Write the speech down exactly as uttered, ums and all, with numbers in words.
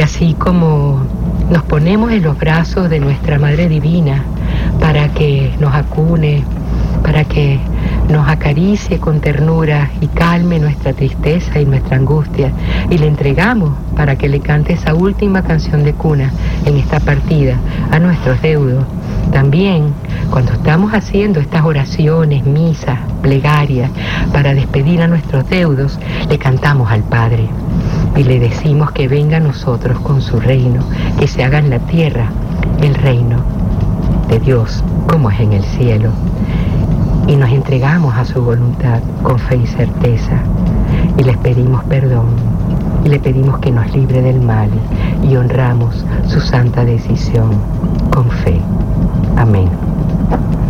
así como nos ponemos en los brazos de nuestra Madre Divina para que nos acune, para que nos acaricie con ternura y calme nuestra tristeza y nuestra angustia, y le entregamos para que le cante esa última canción de cuna en esta partida a nuestros deudos. También, cuando estamos haciendo estas oraciones, misas, plegarias, para despedir a nuestros deudos, le cantamos al Padre y le decimos que venga a nosotros con su reino, que se haga en la tierra el reino de Dios como es en el cielo. Y nos entregamos a su voluntad con fe y certeza, y les pedimos perdón, y le pedimos que nos libre del mal, y honramos su santa decisión con fe. Amén.